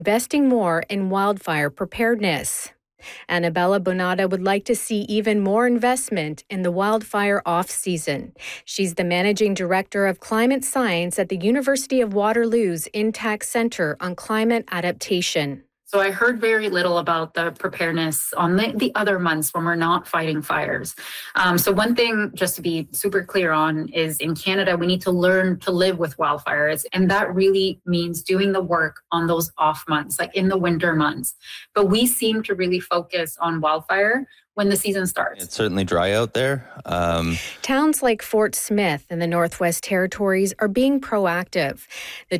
investing more in wildfire preparedness. Annabella Bonata would like to see even more investment in the wildfire off-season. She's the managing director of climate science at the University of Waterloo's Intact Center on Climate Adaptation. So I heard very little about the preparedness on the other months when we're not fighting fires. So one thing, just to be super clear on, is in Canada, we need to learn to live with wildfires. And that really means doing the work on those off months, like in the winter months. But we seem to really focus on wildfire when the season starts. It's certainly dry out there. Towns like Fort Smith in the Northwest Territories are being proactive. The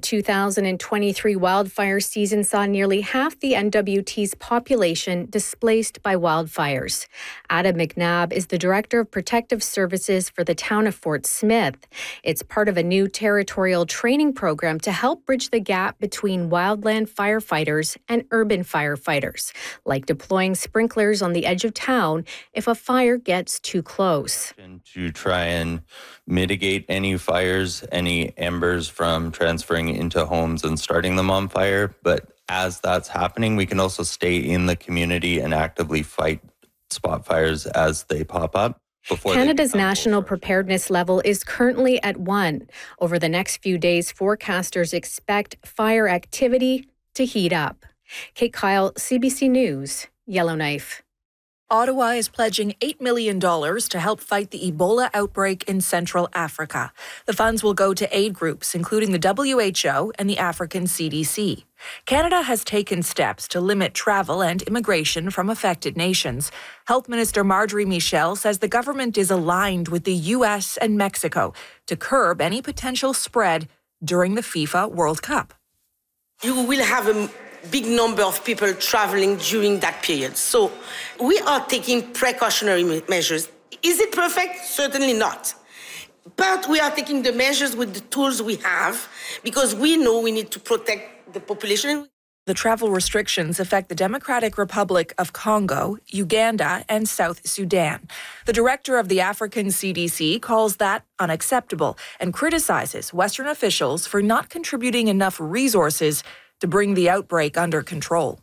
2023 wildfire season saw nearly half the NWT's population displaced by wildfires. Adam McNabb is the Director of Protective Services for the town of Fort Smith. It's part of a new territorial training program to help bridge the gap between wildland firefighters and urban firefighters, like deploying sprinklers on the edge of town if a fire gets too close. To try and mitigate any fires, any embers from transferring into homes and starting them on fire. But as that's happening, we can also stay in the community and actively fight spot fires as they pop up. Canada's national preparedness level is currently at 1. Over the next few days, forecasters expect fire activity to heat up. Kate Kyle, CBC News, Yellowknife. Ottawa is pledging $8 million to help fight the Ebola outbreak in Central Africa. The funds will go to aid groups, including the WHO and the African CDC. Canada has taken steps to limit travel and immigration from affected nations. Health Minister Marjorie Michel says the government is aligned with the U.S. and Mexico to curb any potential spread during the FIFA World Cup. You will have a big number of people traveling during that period. So we are taking precautionary measures. Is it perfect? Certainly not. But we are taking the measures with the tools we have because we know we need to protect the population. The travel restrictions affect the Democratic Republic of Congo, Uganda, and South Sudan. The director of the African CDC calls that unacceptable and criticizes Western officials for not contributing enough resources to bring the outbreak under control.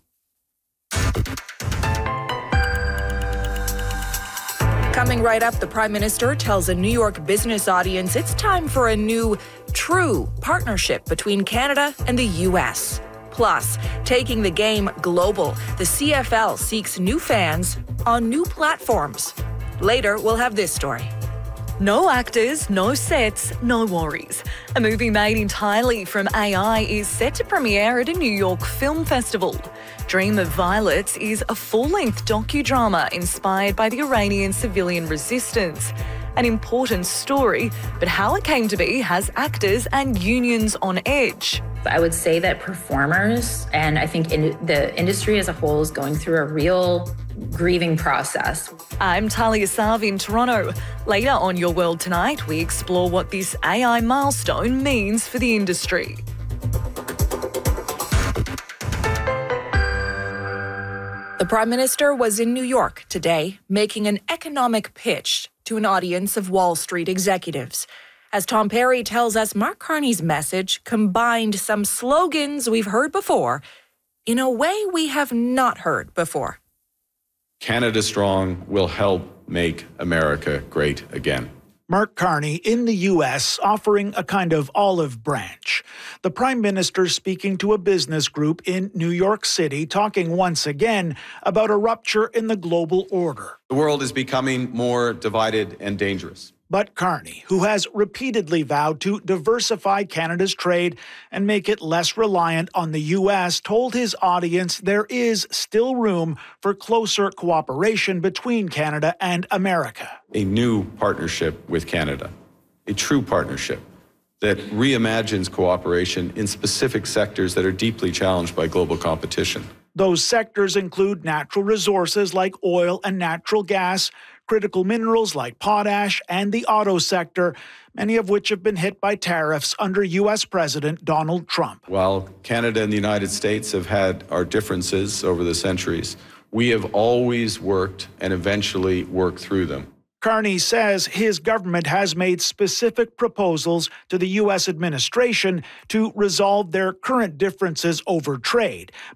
Coming right up, the Prime Minister tells a New York business audience it's time for a new, true partnership between Canada and the U.S. Plus, taking the game global, the CFL seeks new fans on new platforms. Later, we'll have this story. No actors, no sets, no worries. A movie made entirely from AI is set to premiere at a New York film festival. Dream of Violets is a full-length docudrama inspired by the Iranian civilian resistance. An important story, but how it came to be has actors and unions on edge. I would say that performers, and I think the industry as a whole, is going through a real grieving process. I'm Talia Sav in Toronto. Later on Your World Tonight, we explore what this AI milestone means for the industry. The Prime Minister was in New York today, making an economic pitch to an audience of Wall Street executives. As Tom Perry tells us, Mark Carney's message combined some slogans we've heard before in a way we have not heard before. Canada Strong will help make America great again. Mark Carney in the U.S. offering a kind of olive branch. The Prime Minister speaking to a business group in New York City, talking once again about a rupture in the global order. The world is becoming more divided and dangerous. But Carney, who has repeatedly vowed to diversify Canada's trade and make it less reliant on the U.S., told his audience there is still room for closer cooperation between Canada and America. A new partnership with Canada, a true partnership that reimagines cooperation in specific sectors that are deeply challenged by global competition. Those sectors include natural resources like oil and natural gas, critical minerals like potash, and the auto sector, many of which have been hit by tariffs under U.S. President Donald Trump. While Canada and the United States have had our differences over the centuries, we have always worked and eventually worked through them. Carney says his government has made specific proposals to the U.S. administration to resolve their current differences over trade,